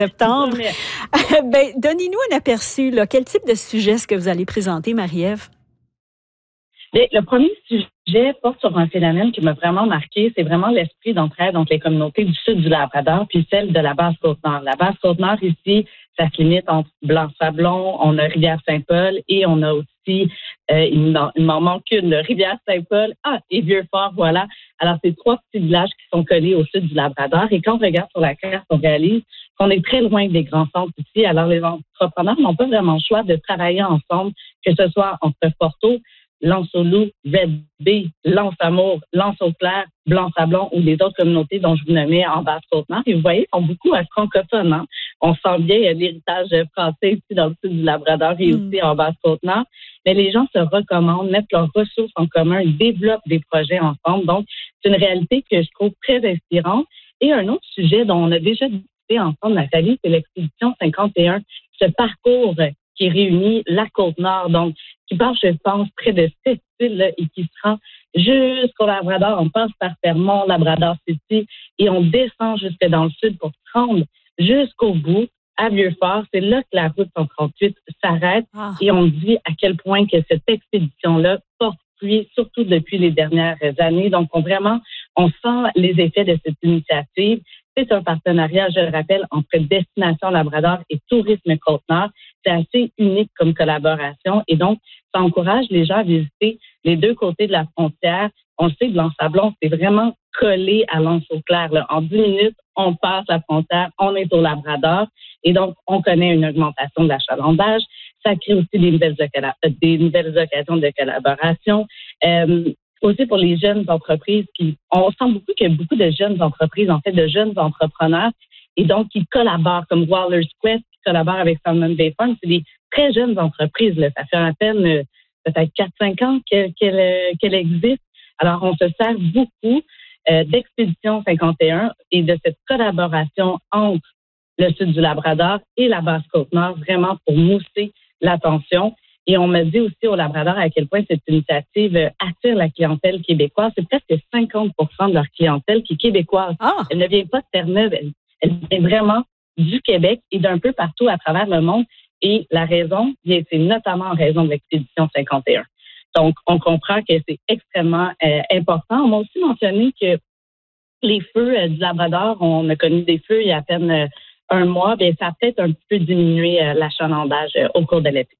septembre. Mais, Donnez-nous un aperçu, là. Quel type de sujet est-ce que vous allez présenter, Marie-Ève? le premier sujet porte sur un phénomène qui m'a vraiment marqué. C'est vraiment l'esprit d'entraide entre les communautés du sud du Labrador puis celle de la Basse-Côte-Nord. La Basse-Côte-Nord, ici, ça se limite entre Blanc-Sablon, on a Rivière-Saint-Paul et on a aussi, il m'en manque une, Rivière-Saint-Paul, et Vieux-Fort, voilà. Alors, c'est 3 petits villages qui sont collés au sud du Labrador. Et quand on regarde sur la carte, on réalise qu'on est très loin des grands centres ici. Alors, les entrepreneurs n'ont pas vraiment le choix de travailler ensemble, que ce soit entre Porto, Lance-au-Loup, Red Bay, Lance-Amour, Lance-au-Clair, Blanc-Sablon ou des autres communautés dont je vous nommais en Basse-Côte-Nord. Et vous voyez, ils sont beaucoup francophones. Hein? On sent bien l'héritage français ici dans le sud du Labrador et aussi en Basse-Côte-Nord. Mais les gens se recommandent, mettent leurs ressources en commun, développent des projets ensemble. Donc, c'est une réalité que je trouve très inspirante. Et un autre sujet dont on a déjà discuté ensemble, Nathalie, c'est l'expédition 51, ce parcours qui réunit la Côte-Nord, donc qui part, je pense, près de 7 îles et qui se rend jusqu'au Labrador. On passe par Fermont, Labrador City et on descend jusque dans le sud pour se rendre jusqu'au bout, à Vieux-Fort. C'est là que la route 138 s'arrête et on dit à quel point que cette expédition-là porte fruit, surtout depuis les dernières années. Donc, on sent les effets de cette initiative. C'est un partenariat, je le rappelle, entre Destination Labrador et Tourisme Côte-Nord. C'est assez unique comme collaboration et donc, ça encourage les gens à visiter les deux côtés de la frontière. On le sait, Blanc-Sablon, c'est vraiment collé à Lance-au-Clair. En 10 minutes, on passe la frontière, on est au Labrador et donc, on connaît une augmentation de l'achalandage. Ça crée aussi des nouvelles occasions de collaboration. Aussi pour les jeunes entreprises, on sent beaucoup qu'il y a beaucoup de jeunes entreprises, en fait, de jeunes entrepreneurs, et donc qui collaborent, comme Waller's Quest, qui collabore avec Salmon Bay Farm. C'est des très jeunes entreprises, là. Ça fait à peine peut-être 4-5 ans qu'elle existe. Alors, on se sert beaucoup d'Expédition 51 et de cette collaboration entre le sud du Labrador et la Basse-Côte-Nord, vraiment pour mousser l'attention. Et on me dit aussi au Labrador à quel point cette initiative attire la clientèle québécoise. C'est presque 50% de leur clientèle qui est québécoise. Elle ne vient pas de Terre-Neuve, elle vient vraiment du Québec et d'un peu partout à travers le monde. Et la raison, c'est notamment en raison de l'Expédition 51. Donc, on comprend que c'est extrêmement important. On m'a aussi mentionné que les feux du Labrador, on a connu des feux il y a à peine un mois, bien, ça a peut-être un petit peu diminué l'achalandage au cours de l'été.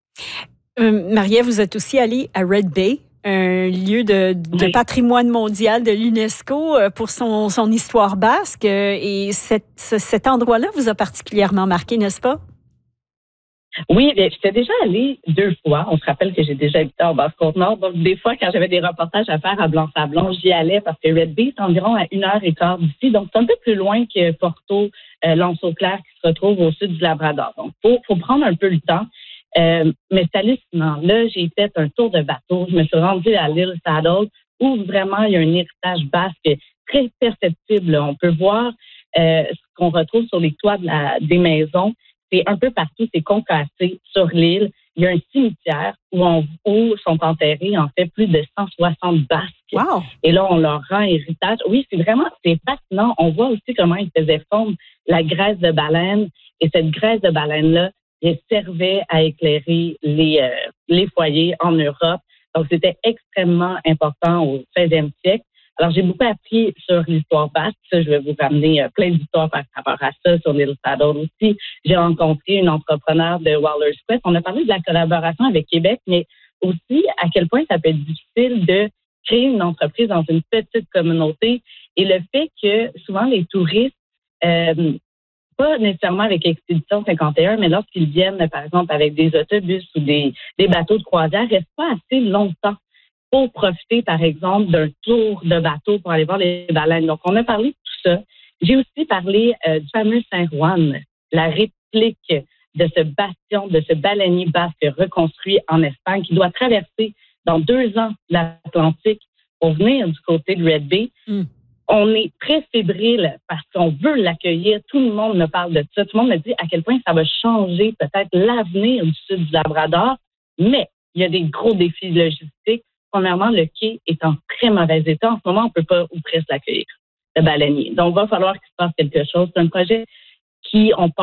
Marie-Ève, vous êtes aussi allée à Red Bay, un lieu de patrimoine mondial de l'UNESCO pour son histoire basque. Et cet endroit-là vous a particulièrement marqué, n'est-ce pas? Oui, j'étais déjà allée 2 fois. On se rappelle que j'ai déjà habité en Basse-Côte-Nord. Donc, des fois, quand j'avais des reportages à faire à Blanc-Sablon, j'y allais parce que Red Bay, c'est environ à 1h15 d'ici. Donc, c'est un peu plus loin que Porto, Lance-au-Clair qui se retrouve au sud du Labrador. Donc, faut prendre un peu le temps. Mais c'est hallucinant. Là, j'ai fait un tour de bateau. Je me suis rendue à l'île Saddle où vraiment il y a un héritage basque très perceptible. On peut voir ce qu'on retrouve sur les toits des maisons. C'est un peu partout, c'est concassé sur l'île. Il y a un cimetière où sont enterrés, en fait, plus de 160 Basques. Wow. Et là, on leur rend héritage. Oui, c'est fascinant. On voit aussi comment ils faisaient fondre la graisse de baleine. Et cette graisse de baleine-là, elle servait à éclairer les foyers en Europe. Donc, c'était extrêmement important au 16e siècle. Alors, j'ai beaucoup appris sur l'histoire basque. Ça, je vais vous ramener plein d'histoires par rapport à ça sur l'île Saddle aussi. J'ai rencontré une entrepreneur de Waller's Quest. On a parlé de la collaboration avec Québec, mais aussi à quel point ça peut être difficile de créer une entreprise dans une petite communauté. Et le fait que souvent les touristes, pas nécessairement avec Expédition 51, mais lorsqu'ils viennent, par exemple, avec des autobus ou des bateaux de croisière, restent pas assez longtemps pour profiter, par exemple, d'un tour de bateau pour aller voir les baleines. Donc, on a parlé de tout ça. J'ai aussi parlé du fameux Saint-Juan, la réplique de ce bastion, de ce baleinier basque reconstruit en Espagne qui doit traverser dans 2 ans l'Atlantique pour venir du côté de Red Bay. On est très fébrile parce qu'on veut l'accueillir. Tout le monde me parle de ça. Tout le monde me dit à quel point ça va changer peut-être l'avenir du sud du Labrador. Mais il y a des gros défis logistiques. Premièrement, le quai est en très mauvais état. En ce moment, on ne peut pas ou presque l'accueillir, le baleinier. Donc, il va falloir qu'il se passe quelque chose. C'est un projet qui, on pense,